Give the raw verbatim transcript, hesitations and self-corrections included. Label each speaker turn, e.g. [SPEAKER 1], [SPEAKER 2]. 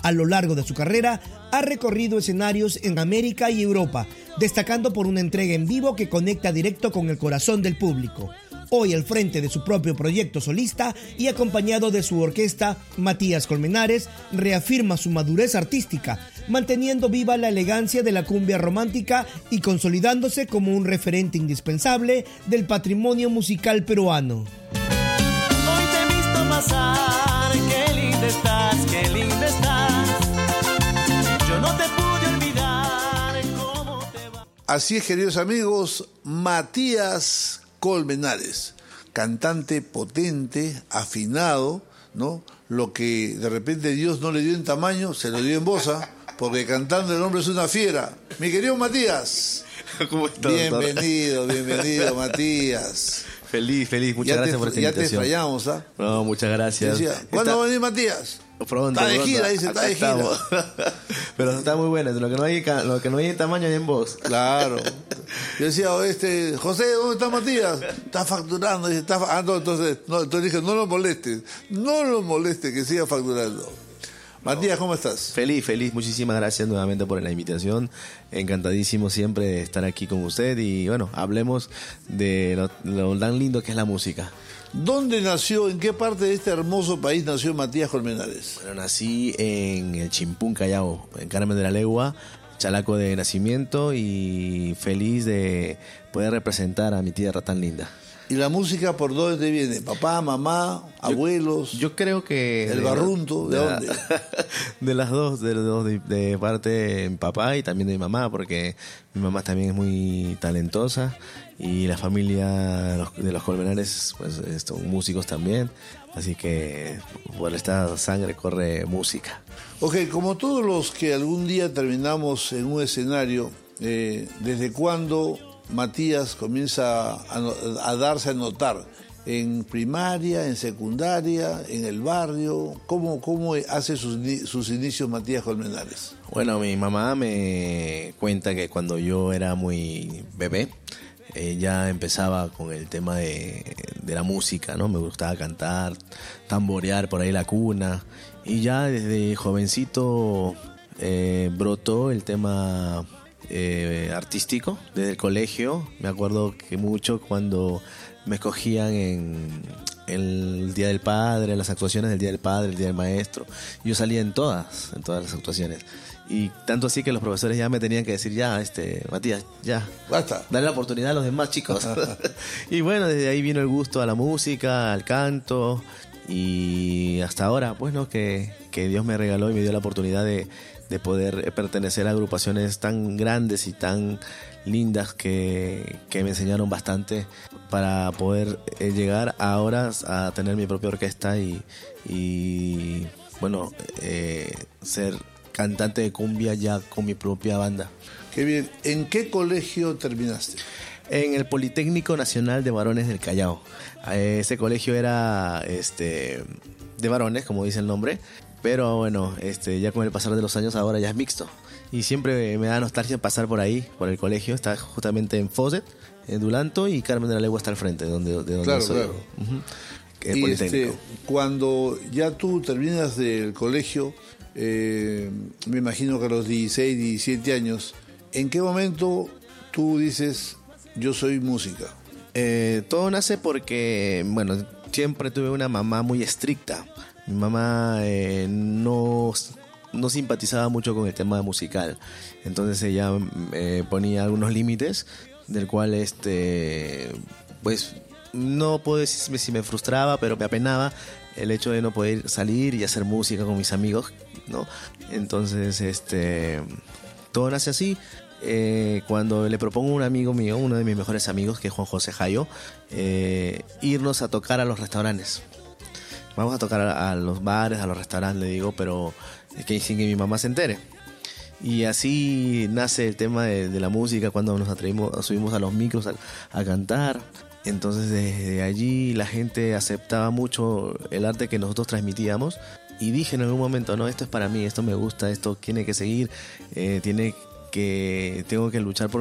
[SPEAKER 1] A lo largo de su carrera, ha recorrido escenarios en América y Europa, destacando por una entrega en vivo que conecta directo con el corazón del público. Hoy al frente de su propio proyecto solista y acompañado de su orquesta, Matías Colmenares reafirma su madurez artística, manteniendo viva la elegancia de la cumbia romántica y consolidándose como un referente indispensable del patrimonio musical peruano.
[SPEAKER 2] Hoy te he visto pasar, qué linda estás, qué linda estás. Yo no te pude olvidar cómo te va.
[SPEAKER 3] Así es, queridos amigos, Matías Colmenares, cantante potente, afinado, ¿no? Lo que de repente Dios no le dio en tamaño, se lo dio en voz, ¿eh? Porque cantando el hombre es una fiera. Mi querido Matías.
[SPEAKER 4] ¿Cómo estás?
[SPEAKER 3] Bienvenido, bienvenido, Matías.
[SPEAKER 4] Feliz, feliz, muchas
[SPEAKER 3] ya
[SPEAKER 4] gracias
[SPEAKER 3] te,
[SPEAKER 4] por esta
[SPEAKER 3] ya
[SPEAKER 4] invitación.
[SPEAKER 3] Ya te extrañamos, ¿ah? ¿eh?
[SPEAKER 4] No, muchas gracias.
[SPEAKER 3] Decía, ¿cuándo
[SPEAKER 4] está...
[SPEAKER 3] va a venir Matías?
[SPEAKER 4] Pronto,
[SPEAKER 3] está de
[SPEAKER 4] pronto.
[SPEAKER 3] gira, dice, está de gira.
[SPEAKER 4] Pero está muy buena, lo que no hay, lo que no hay en tamaño hay en voz.
[SPEAKER 3] Claro. Yo decía, este, José, ¿dónde está Matías? Está facturando. Dice, está fa... ah, no, entonces, no, entonces dije, no lo molestes, no lo molestes, que siga facturando. Matías, ¿cómo estás?
[SPEAKER 4] Feliz, feliz, muchísimas gracias nuevamente por la invitación. Encantadísimo siempre de estar aquí con usted y bueno, hablemos de lo, lo tan lindo que es la música.
[SPEAKER 3] ¿Dónde nació, en qué parte de este hermoso país nació Matías Colmenares?
[SPEAKER 4] Bueno, nací en el Chimpún, Callao, en Carmen de la Legua, chalaco de nacimiento y feliz de poder representar a mi tierra tan linda.
[SPEAKER 3] ¿Y la música por dónde viene? ¿Papá, mamá, yo, abuelos?
[SPEAKER 4] Yo creo que...
[SPEAKER 3] ¿El barrunto? ¿De, de dónde?
[SPEAKER 4] La, de las dos, de, dos de, de parte de mi papá y también de mi mamá, porque mi mamá también es muy talentosa y la familia de los Colmenares pues son músicos también, así que por esta sangre corre música.
[SPEAKER 3] Ok, como todos los que algún día terminamos en un escenario, eh, ¿desde cuándo Matías comienza a, a darse a notar? ¿En primaria, en secundaria, en el barrio? ¿Cómo, cómo hace sus, sus inicios Matías Colmenares?
[SPEAKER 4] Bueno, mi mamá me cuenta que cuando yo era muy bebé, ella empezaba con el tema de, de la música, ¿no? Me gustaba cantar, tamborear por ahí la cuna. Y ya desde jovencito eh, brotó el tema eh, artístico desde el colegio. Me acuerdo que mucho cuando me escogían en, en el Día del Padre, las actuaciones del Día del Padre, el Día del Maestro. Yo salía en todas, en todas las actuaciones. Y tanto así que los profesores ya me tenían que decir, ya, este, Matías, ya,
[SPEAKER 3] basta,
[SPEAKER 4] dale la oportunidad a los demás chicos. Y bueno, desde ahí vino el gusto a la música, al canto, y hasta ahora, pues, ¿no? Que, que Dios me regaló y me dio la oportunidad de, de poder pertenecer a agrupaciones tan grandes y tan lindas que, que me enseñaron bastante para poder eh, llegar ahora a tener mi propia orquesta y, y bueno, eh, ser cantante de cumbia ya con mi propia banda.
[SPEAKER 3] Qué bien. ¿En qué colegio terminaste?
[SPEAKER 4] En el Politécnico Nacional de Varones del Callao. Ese colegio era este de varones, como dice el nombre, pero bueno, este ya con el pasar de los años ahora ya es mixto. Y siempre me da nostalgia pasar por ahí, por el colegio. Está justamente en Fosset, en Dulanto, y Carmen de la Legua está al frente, de donde, de donde
[SPEAKER 3] claro,
[SPEAKER 4] soy.
[SPEAKER 3] Claro,
[SPEAKER 4] uh-huh.
[SPEAKER 3] Y este, cuando ya tú terminas del colegio, eh, me imagino que a los dieciséis, diecisiete años, ¿en qué momento tú dices, yo soy música?
[SPEAKER 4] Eh, todo nace porque, bueno, siempre tuve una mamá muy estricta. Mi mamá eh, no, no simpatizaba mucho con el tema musical. Entonces ella eh, ponía algunos límites, del cual, este, pues, no puedo decir si me frustraba, pero me apenaba el hecho de no poder salir y hacer música con mis amigos, ¿no? Entonces, este, todo nace así. Eh, cuando le propongo a un amigo mío, uno de mis mejores amigos, que es Juan José Jayo, eh, irnos a tocar a los restaurantes. Vamos a tocar a, a los bares, a los restaurantes, le digo, pero es que sin que mi mamá se entere. Y así nace el tema de, de la música, cuando nos atrevimos, subimos a los micros a, a cantar. Entonces desde allí la gente aceptaba mucho el arte que nosotros transmitíamos. Y dije en algún momento, no, esto es para mí, esto me gusta, esto tiene que seguir, eh, tiene que, tengo que luchar por